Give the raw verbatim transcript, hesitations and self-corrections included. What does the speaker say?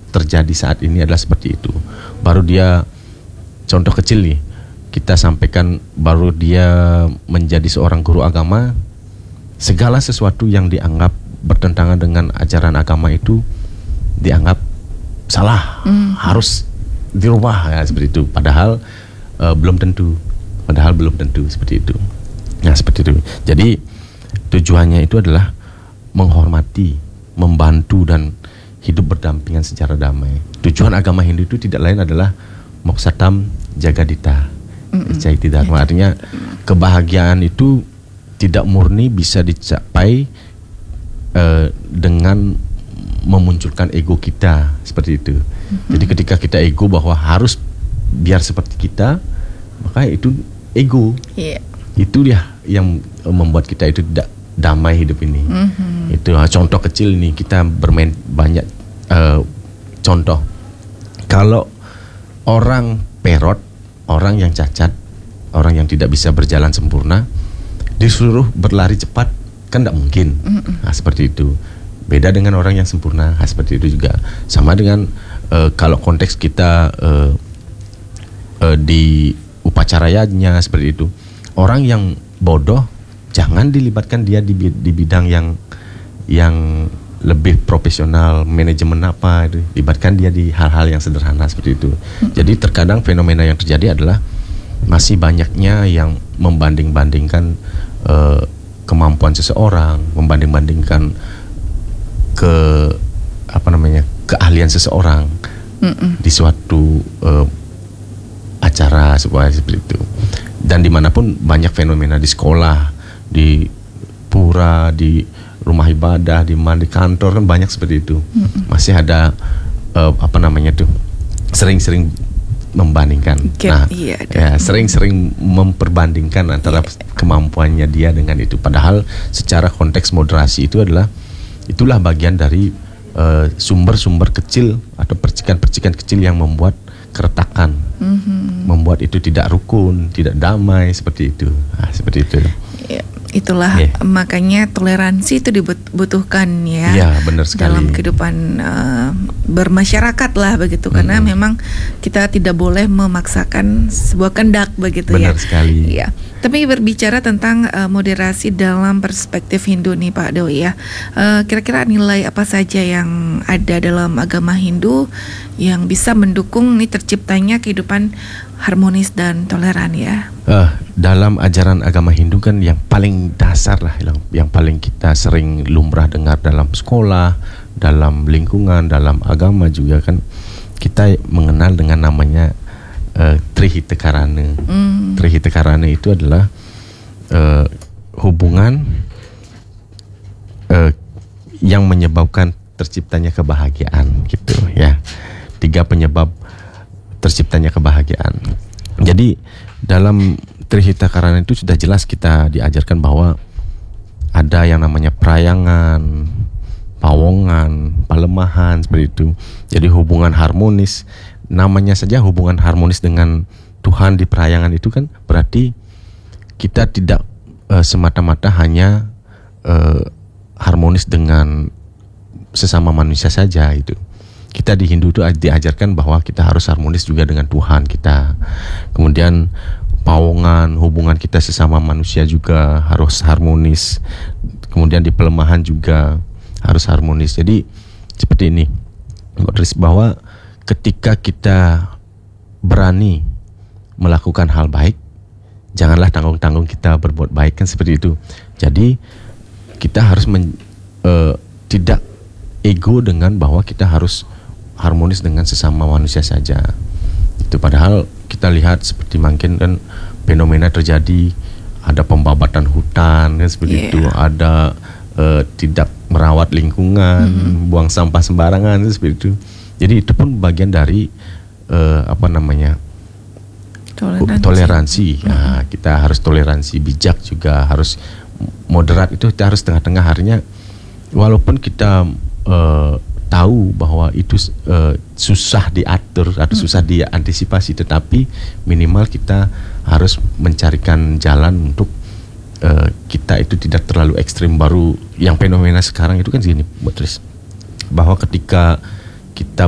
terjadi saat ini adalah seperti itu. Baru dia, contoh kecil nih, kita sampaikan baru dia menjadi seorang guru agama, segala sesuatu yang dianggap bertentangan dengan ajaran agama itu dianggap salah, mm. harus dirubah ya seperti itu. Padahal uh, belum tentu, padahal belum tentu seperti itu. Nah seperti itu. Jadi tujuannya itu adalah menghormati, membantu dan hidup berdampingan secara damai. Tujuan agama Hindu itu tidak lain adalah moksatam jagadita. Caiti dharma. Artinya kebahagiaan itu tidak murni bisa dicapai Uh, dengan memunculkan ego kita seperti itu. Mm-hmm. Jadi ketika kita ego bahwa harus biar seperti kita, maka itu ego. Yeah. Itu dia yang membuat kita itu tidak damai hidup ini. Mm-hmm. Itu contoh kecil ini, kita bermain banyak uh, contoh. Kalau orang perot, orang yang cacat, orang yang tidak bisa berjalan sempurna, disuruh berlari cepat, kan tidak mungkin. Mm-mm. Nah, seperti itu. Beda dengan orang yang sempurna. Nah, seperti itu juga. Sama dengan uh, kalau konteks kita uh, uh, di upacaranya seperti itu. Orang yang bodoh jangan dilibatkan dia di, di bidang yang yang lebih profesional, manajemen apa itu. Libatkan dia di hal-hal yang sederhana seperti itu. Mm-mm. Jadi terkadang fenomena yang terjadi adalah masih banyaknya yang membanding-bandingkan uh, kemampuan seseorang, membanding-bandingkan ke apa namanya keahlian seseorang Mm-mm. di suatu uh, acara seperti itu. Dan dimanapun banyak fenomena di sekolah, di pura, di rumah ibadah, di mana di kantor kan banyak seperti itu. Mm-mm. Masih ada uh, apa namanya tuh sering-sering membandingkan. Gap, nah, iya, ya sering-sering memperbandingkan antara iya. kemampuannya dia dengan itu. Padahal secara konteks moderasi itu adalah itulah bagian dari uh, sumber-sumber kecil atau percikan-percikan kecil yang membuat keretakan, mm-hmm. membuat itu tidak rukun, tidak damai seperti itu. Nah, seperti itu. Ya. Itulah yeah. makanya toleransi itu dibutuhkan ya, yeah, benar sekali. Dalam kehidupan uh, bermasyarakat lah begitu, karena mm-hmm. memang kita tidak boleh memaksakan sebuah kehendak begitu. Benar ya. sekali. Ya. Tapi berbicara tentang uh, moderasi dalam perspektif Hindu nih Pak Doi ya, uh, kira-kira nilai apa saja yang ada dalam agama Hindu yang bisa mendukung nih terciptanya kehidupan harmonis dan toleran ya? Uh, dalam ajaran agama Hindu kan yang paling dasar lah, yang, yang paling kita sering lumrah dengar dalam sekolah, dalam lingkungan, dalam agama juga kan kita mengenal dengan namanya uh, Trihitakarana. Mm. Trihitakarana itu adalah uh, hubungan uh, yang menyebabkan terciptanya kebahagiaan gitu ya. Tiga penyebab terciptanya kebahagiaan. Jadi dalam Trihitakarana itu sudah jelas kita diajarkan bahwa ada yang namanya prayangan, pawongan, palemahan seperti itu. Jadi hubungan harmonis, namanya saja hubungan harmonis dengan Tuhan di prayangan itu kan berarti kita tidak uh, semata-mata hanya uh, harmonis dengan sesama manusia saja itu. Kita di Hindu itu diajarkan bahwa kita harus harmonis juga dengan Tuhan kita. Kemudian pawongan, hubungan kita sesama manusia juga harus harmonis. Kemudian di pelemahan juga harus harmonis. Jadi seperti ini, bahwa ketika kita berani melakukan hal baik, janganlah tanggung-tanggung kita berbuat baik, kan seperti itu. Jadi kita harus men, uh, tidak ego dengan bahwa kita harus harmonis dengan sesama manusia saja. Itu padahal kita lihat seperti makin kan fenomena terjadi, ada pembabatan hutan kan seperti yeah. itu, ada uh, tidak merawat lingkungan, mm-hmm. buang sampah sembarangan kan seperti itu. Jadi itu pun bagian dari uh, apa namanya toleransi. toleransi. Mm-hmm. Nah, kita harus toleransi, bijak juga, harus moderat, itu kita harus tengah-tengah. Artinya walaupun kita uh, tahu bahwa itu uh, susah diatur atau hmm. susah diantisipasi, tetapi minimal kita harus mencarikan jalan untuk uh, kita itu tidak terlalu ekstrim. Baru yang fenomena sekarang itu kan gini, bahwa ketika kita